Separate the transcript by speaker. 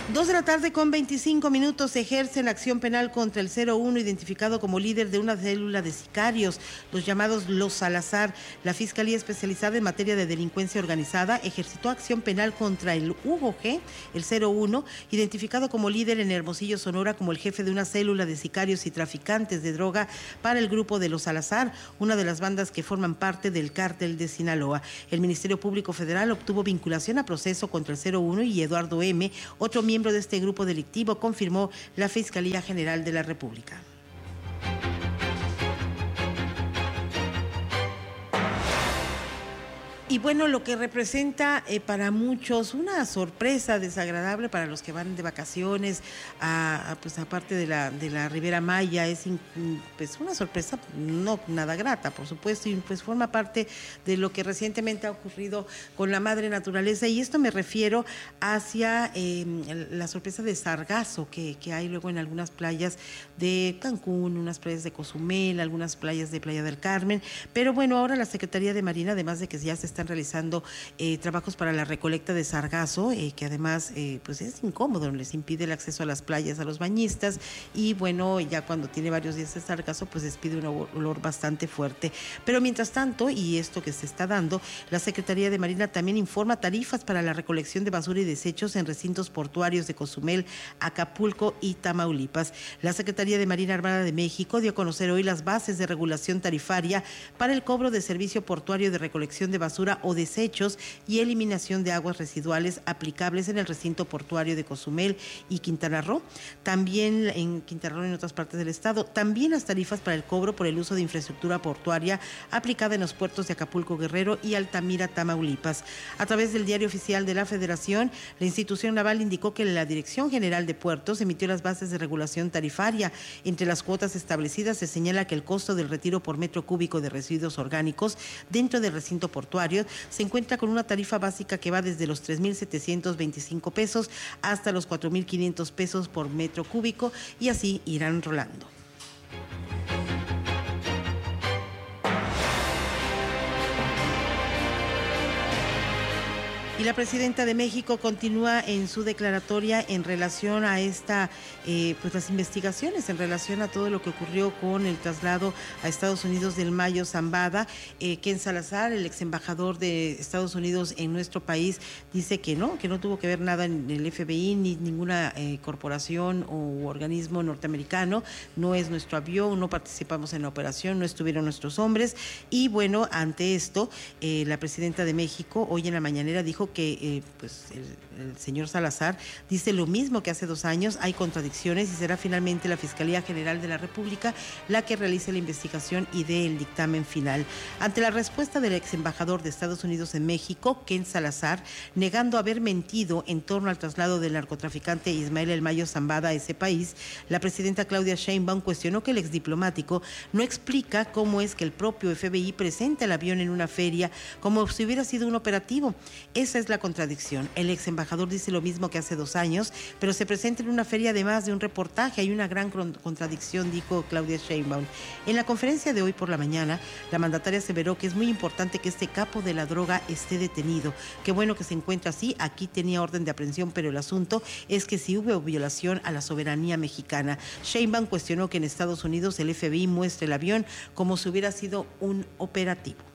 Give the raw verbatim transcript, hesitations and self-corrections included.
Speaker 1: Dos de la tarde con veinticinco minutos ejercen acción penal contra el cero uno, identificado como líder de una célula de sicarios, los llamados Los Salazar. La Fiscalía Especializada en Materia de Delincuencia Organizada ejercitó acción penal contra el Hugo G, el cero uno, identificado como líder en Hermosillo, Sonora, como el jefe de una célula de sicarios y traficantes de droga para el grupo de Los Salazar, una de las bandas que forman parte del cártel de Sinaloa. El Ministerio Público Federal obtuvo vinculación a proceso contra el cero uno y Eduardo M., otro miembro miembro de este grupo delictivo, confirmó la Fiscalía General de la República. Y bueno, lo que representa eh, para muchos una sorpresa desagradable para los que van de vacaciones, a, a, pues aparte de la, de la Riviera Maya, es in, pues una sorpresa no nada grata, por supuesto, y pues forma parte de lo que recientemente ha ocurrido con la madre naturaleza, y esto me refiero hacia eh, la sorpresa de sargazo que, que hay luego en algunas playas de Cancún, unas playas de Cozumel, algunas playas de Playa del Carmen, pero bueno, ahora la Secretaría de Marina, además de que ya se están realizando eh, trabajos para la recolecta de sargazo, eh, que además eh, pues es incómodo, les impide el acceso a las playas a los bañistas, y bueno, ya cuando tiene varios días de sargazo, pues despide un olor bastante fuerte. Pero mientras tanto, y esto que se está dando, la Secretaría de Marina también informa tarifas para la recolección de basura y desechos en recintos portuarios de Cozumel, Acapulco y Tamaulipas. La Secretaría de Marina Armada de México dio a conocer hoy las bases de regulación tarifaria para el cobro de servicio portuario de recolección de basura o desechos y eliminación de aguas residuales aplicables en el recinto portuario de Cozumel y Quintana Roo, también en Quintana Roo y en otras partes del estado, también las tarifas para el cobro por el uso de infraestructura portuaria aplicada en los puertos de Acapulco, Guerrero y Altamira, Tamaulipas. A través del Diario Oficial de la Federación, la institución naval indicó que la Dirección General de Puertos emitió las bases de regulación tarifaria. Entre las cuotas establecidas se señala que el costo del retiro por metro cúbico de residuos orgánicos dentro del recinto portuario se encuentra con una tarifa básica que va desde los tres mil setecientos veinticinco pesos hasta los cuatro mil quinientos pesos por metro cúbico, y así irán rolando. Y la presidenta de México continúa en su declaratoria en relación a esta, eh, pues las investigaciones, en relación a todo lo que ocurrió con el traslado a Estados Unidos del Mayo Zambada. Eh, Ken Salazar, el ex embajador de Estados Unidos en nuestro país, dice que no, que no tuvo que ver nada en el F B I ni ninguna eh, corporación o organismo norteamericano. No es nuestro avión, no participamos en la operación, no estuvieron nuestros hombres. Y bueno, ante esto, eh, la presidenta de México hoy en la mañanera dijo que eh, pues el, el señor Salazar dice lo mismo que hace dos años, hay contradicciones y será finalmente la Fiscalía General de la República la que realice la investigación y dé el dictamen final. Ante la respuesta del ex embajador de Estados Unidos en México, Ken Salazar, negando haber mentido en torno al traslado del narcotraficante Ismael El Mayo Zambada a ese país, la presidenta Claudia Sheinbaum cuestionó que el exdiplomático no explica cómo es que el propio F B I presenta el avión en una feria como si hubiera sido un operativo. Esa es la contradicción. El ex embajador dice lo mismo que hace dos años, pero se presenta en una feria además de un reportaje. Hay una gran contradicción, dijo Claudia Sheinbaum. En la conferencia de hoy por la mañana, la mandataria aseveró que es muy importante que este capo de la droga esté detenido. Qué bueno que se encuentra así, aquí tenía orden de aprehensión, pero el asunto es que si hubo violación a la soberanía mexicana. Sheinbaum cuestionó que en Estados Unidos el F B I muestre el avión como si hubiera sido un operativo.